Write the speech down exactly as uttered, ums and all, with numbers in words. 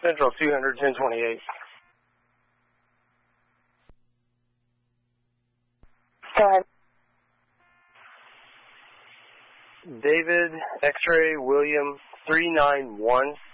Central two hundred, ten twenty-eight. Go ahead. David, X-ray, William, three nine one.